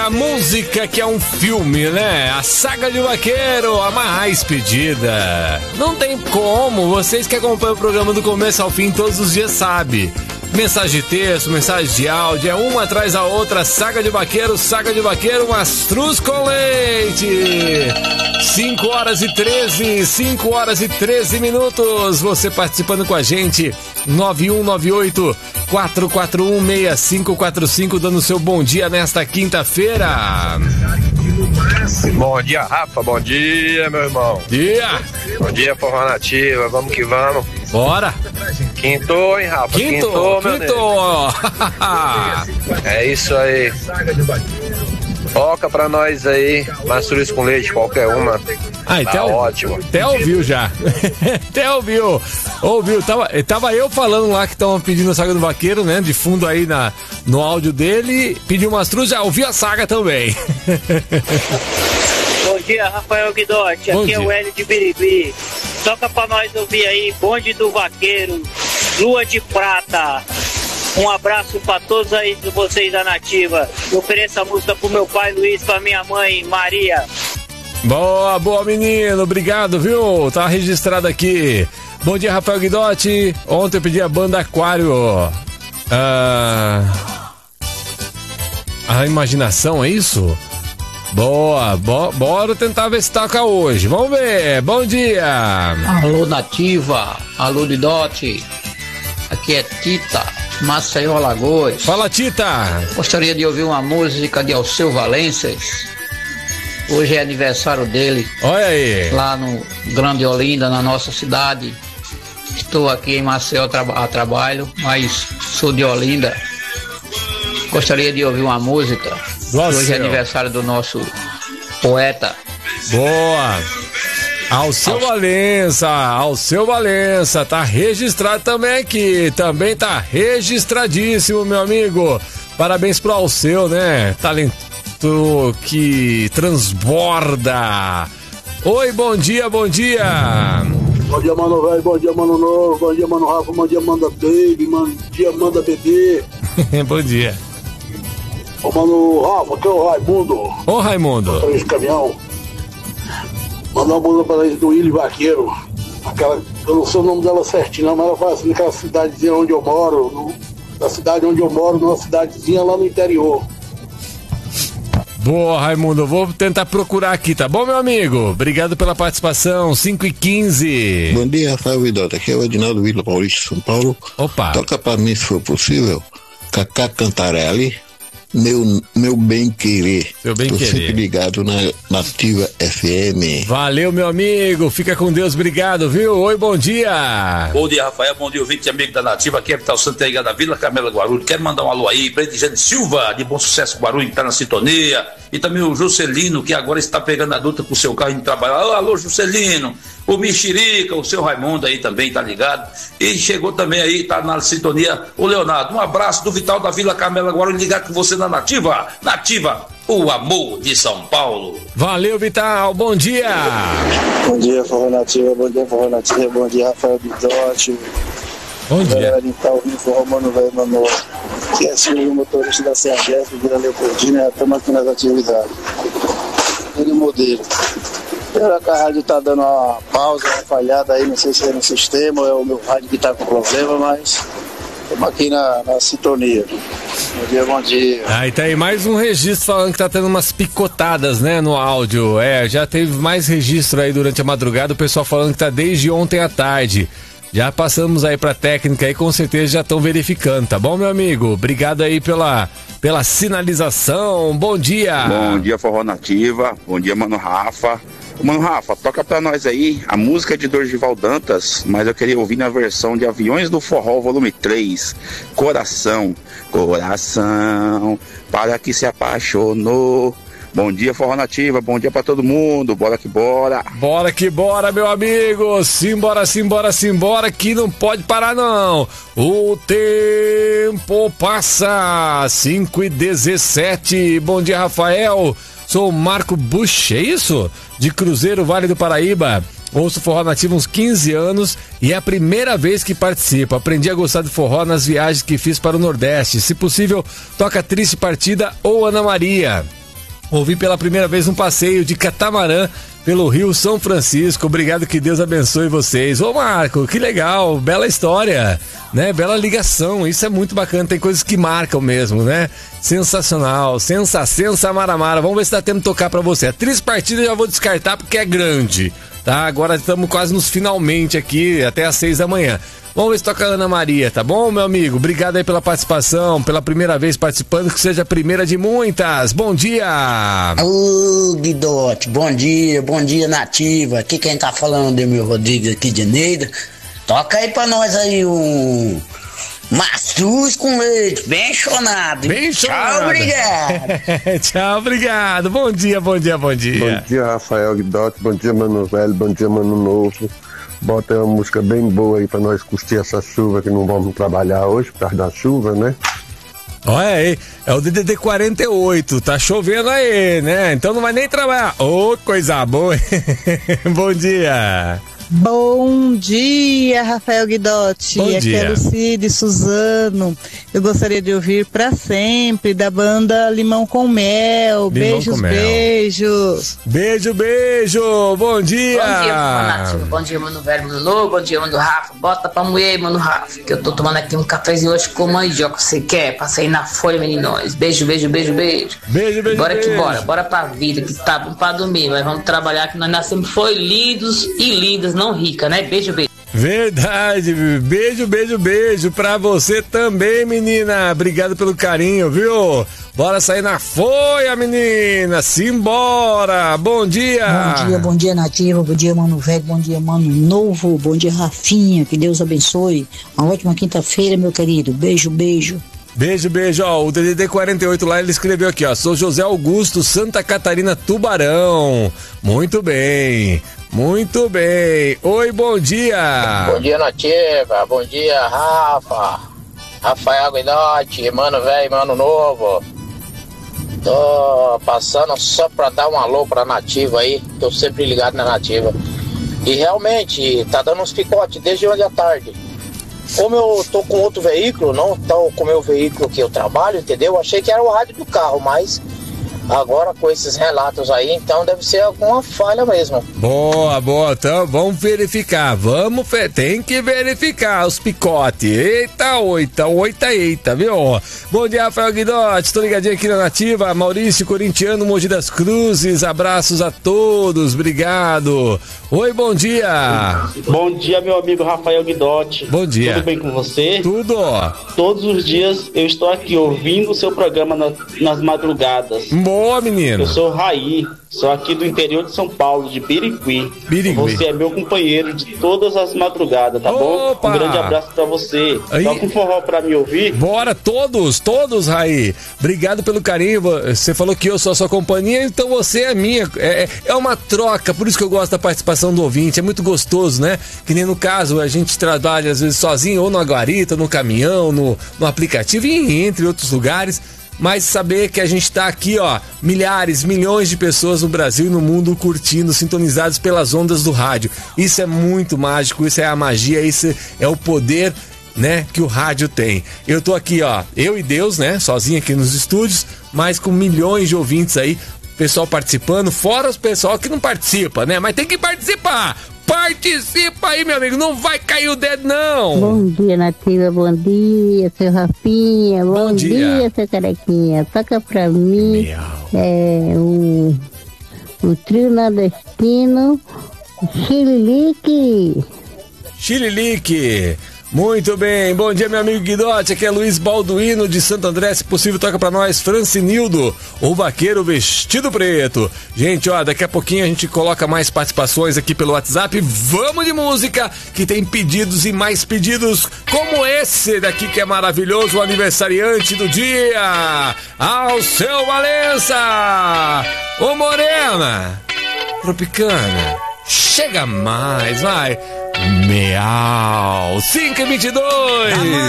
a música que é um filme, né? A Saga de Vaqueiro, a mais pedida. Não tem como, vocês que acompanham o programa do começo ao fim todos os dias sabem. Mensagem de texto, mensagem de áudio, é uma atrás da outra. Saga de Vaqueiro, mastruz com leite. 5 horas e 13 minutos. Você participando com a gente, 9198-441-6545, dando seu bom dia nesta quinta-feira. Bom dia, Rafa, bom dia, meu irmão. Bom dia, Forró Nativa, vamos que vamos. Bora. Quintou, hein, Rafa? Quintou, meu nego. É isso aí. Toca pra nós aí, mastruz com leite, qualquer uma. Tá ótimo. Até ouviu já. Até ouviu. Tava eu falando lá que estavam pedindo a Saga do Vaqueiro, né? De fundo aí no áudio dele. Pediu mastruz, já ouvi a saga também. Bom dia, Rafael Guidotti. Aqui é o Hélio de Birigui. Toca pra nós ouvir aí, Bonde do Vaqueiro, Lua de Prata. Um abraço pra todos aí de vocês da Nativa. Eu ofereço a música pro meu pai Luiz, pra minha mãe Maria. Boa menino, obrigado, viu? Tá registrado aqui. Bom dia, Rafael Guidotti. Ontem eu pedi a banda Aquário. A imaginação, é isso? Bora tentar ver se toca hoje. Vamos ver, bom dia. Alô Nativa, alô Guidotti. Aqui é Tita, Maceió, Alagoas. Fala, Tita. Gostaria de ouvir uma música de Alceu Valença. Hoje é aniversário dele. Olha aí. Lá no Grande Olinda, na nossa cidade. Estou aqui em Maceió a trabalho, mas sou de Olinda. Gostaria de ouvir uma música. Hoje é aniversário do nosso poeta. Boa. Alceu Valença, tá registrado também aqui, também tá registradíssimo, meu amigo. Parabéns pro Alceu, né? Talento que transborda. Oi, bom dia. Bom dia, mano velho, bom dia, mano novo, bom dia, mano Rafa, bom dia, Manda Baby, bom dia, Manda Bebê. Bom dia. Ô, mano Rafa, aqui é o Raimundo. Ô, Raimundo. Esse caminhão. Mandar uma música pra gente do Willy Vaqueiro. Aquela, eu não sei o nome dela certinho, não, mas ela fala assim, naquela cidadezinha onde eu moro, na cidade onde eu moro, numa cidadezinha lá no interior. Boa, Raimundo, vou tentar procurar aqui, tá bom, meu amigo? Obrigado pela participação, 5h15. Bom dia, Rafael Vidota, aqui é o Edinaldo Vila Paulista, São Paulo. Opa. Toca pra mim, se for possível, Cacá Cantarelli, meu bem querer. Seu bem querer. Sempre ligado na Nativa FM. Valeu, meu amigo. Fica com Deus. Obrigado, viu? Oi, bom dia. Bom dia, Rafael. Bom dia, ouvinte e amigo da Nativa. Aqui é Vital Santiago da Vila Carmela Guarulhos. Quero mandar um alô aí para Edjane Silva, de Bom Sucesso Guarulhos, que está na sintonia. E também o Juscelino, que agora está pegando a duta com o seu carro de trabalho. Alô, Juscelino. O Mexerica, o seu Raimundo aí também tá ligado. E chegou também aí, tá na sintonia, o Leonardo. Um abraço do Vital da Vila Carmela Guarulhos, ligado com você na Nativa. Nativa, o amor de São Paulo. Valeu, Vital. Bom dia. Bom dia, Forró Nativa. Bom dia, Forró Nativa. Bom dia, Rafael Bidotti. Bom dia. Galera, tá ouvindo Forró Mano Velho Mano. Que é o motorista da CEAGESP, Vila Leopoldina, já estamos aqui nas atividades. Ele modelo. A rádio tá dando uma pausa, uma falhada aí, não sei se é no sistema ou é o meu rádio que tá com problema, mas estamos aqui na sintonia. Bom dia. Aí tá aí mais um registro falando que tá tendo umas picotadas, né, no áudio. Já teve mais registro aí durante a madrugada, o pessoal falando que tá desde ontem à tarde. Já passamos aí pra técnica aí, com certeza já estão verificando, tá bom, meu amigo? Obrigado aí pela sinalização. Bom dia. Bom dia, Forró Nativa. Bom dia, Mano Rafa. Mano Rafa, toca pra nós aí a música de Dorival Dantas, mas eu queria ouvir na versão de Aviões do Forró, volume 3. Coração, coração, para que se apaixonou. Bom dia, Forró Nativa, bom dia pra todo mundo, bora que bora. Bora que bora, meu amigo, simbora, que não pode parar não. O tempo passa, 5h17, bom dia, Rafael. Sou o Marco Bush, é isso? De Cruzeiro, Vale do Paraíba. Ouço forró nativo há uns 15 anos e é a primeira vez que participo. Aprendi a gostar de forró nas viagens que fiz para o Nordeste. Se possível, toca Triste Partida ou Ana Maria. Ouvi pela primeira vez um passeio de catamarã pelo Rio São Francisco. Obrigado, que Deus abençoe vocês. Ô Marco, que legal, bela história, né? Bela ligação, isso é muito bacana, tem coisas que marcam mesmo, né? Sensacional, sensa maramara. Vamos ver se dá tempo de tocar pra você. A Três Partidas eu já vou descartar porque é grande, tá? Agora estamos quase nos finalmente aqui, até às 6 da manhã. Vamos ver se toca a Ana Maria, tá bom, meu amigo? Obrigado aí pela participação, pela primeira vez participando, que seja a primeira de muitas. Bom dia! Ô, Guidote, bom dia, Nativa. Aqui quem tá falando é o meu Rodrigues aqui de Neida. Toca aí pra nós aí um mastruz com leite, bem chonado. Bem chonado. Tchau, obrigado. Tchau, obrigado. Bom dia. Bom dia, Rafael Guidote. Bom dia, Mano Velho. Bom dia, Mano Novo. Bota uma música bem boa aí pra nós curtir essa chuva, que não vamos trabalhar hoje por causa da chuva, né? Olha aí, é o DDD 48, tá chovendo aí, né? Então não vai nem trabalhar. Ô, coisa boa. Bom dia. Bom dia, Rafael Guidotti. Bom dia. Aqui é Lucide Suzano. Eu gostaria de ouvir pra sempre da banda Limão com Mel. Beijos. Beijo. Bom dia. Bom dia, Nativa. Bom dia, Mano Velho, Mano Novo. Bom dia, Mano Rafa. Bota pra mulher, Mano Rafa, que eu tô tomando aqui um cafezinho hoje com mandioca. Você quer? Passei na folha, meninos. Beijo. Bora que bora. Bora pra vida, que tá bom pra dormir. Mas vamos trabalhar, que nós nascemos foi lindos e lindas, não rica, né? Beijo. Verdade, beijo pra você também, menina. Obrigado pelo carinho, viu? Bora sair na folha, menina. Simbora. Bom dia. Bom dia, Nativa. Bom dia, Mano Velho. Bom dia, Mano Novo. Bom dia, Rafinha. Que Deus abençoe. Uma ótima quinta-feira, meu querido. Beijo. Beijo, ó, o DDD 48 lá, ele escreveu aqui, ó, sou José Augusto, Santa Catarina, Tubarão. Muito bem. Oi, bom dia. Bom dia, Nativa. Bom dia, Rafa. Rafael Guidotti, Mano Velho, Mano Novo. Tô passando só pra dar um alô pra Nativa aí, tô sempre ligado na Nativa. E realmente, tá dando uns picotes desde ontem à tarde. Como eu tô com outro veículo, não tô com o meu veículo que eu trabalho, entendeu? Achei que era o rádio do carro, mas agora com esses relatos aí, então deve ser alguma falha mesmo. Boa, então vamos verificar, tem que verificar os picotes. Eita, viu? Bom dia, Rafael Guidotti, tô ligadinho aqui na Nativa, Maurício Corintiano, Mogi das Cruzes, abraços a todos, obrigado. Oi, bom dia. Bom dia, meu amigo Rafael Guidotti. Bom dia. Tudo bem com você? Tudo. Todos os dias eu estou aqui ouvindo o seu programa nas madrugadas. Boa, menino. Eu sou Raí, sou aqui do interior de São Paulo, de Birigui. Você é meu companheiro de todas as madrugadas, tá bom? Um grande abraço pra você. Toca um forró pra me ouvir. Bora, todos, Raí. Obrigado pelo carinho. Você falou que eu sou a sua companhia, então você é minha. É uma troca, por isso que eu gosto da participação do ouvinte. É muito gostoso, né? Que nem no caso, a gente trabalha às vezes sozinho, ou na guarita, no caminhão, no aplicativo e entre outros lugares. Mas saber que a gente tá aqui, ó, milhares, milhões de pessoas no Brasil e no mundo curtindo, sintonizados pelas ondas do rádio. Isso é muito mágico, isso é a magia, isso é o poder, né, que o rádio tem. Eu tô aqui, ó, eu e Deus, né, sozinho aqui nos estúdios, mas com milhões de ouvintes aí, pessoal participando, fora os pessoal que não participa, né, mas tem que participar. Participa aí, meu amigo, não vai cair o dedo, não. Bom dia, Nativa, bom dia, seu Rafinha, bom dia, seu Carequinha. Toca pra mim o trio nordestino Chililique. Muito bem, bom dia, meu amigo Guidotti, aqui é Luiz Balduino de Santo André, se possível toca pra nós Francinildo, o vaqueiro vestido preto. Gente, ó, daqui a pouquinho a gente coloca mais participações aqui pelo WhatsApp, vamos de música, que tem pedidos e mais pedidos, como esse daqui que é maravilhoso, o aniversariante do dia, Alceu Valença, ô Morena, Tropicana, chega mais, vai. Meau 5:22.